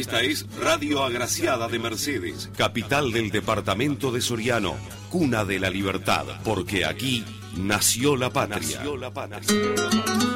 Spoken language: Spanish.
Esta es Radio Agraciada de Mercedes, capital del departamento de Soriano, cuna de la libertad, porque aquí nació la patria.